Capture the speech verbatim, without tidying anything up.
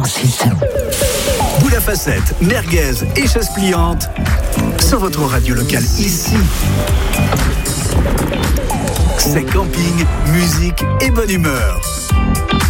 six. Boule à facettes, merguez et chaise pliante sur votre radio locale ici. C'est camping, musique et bonne humeur.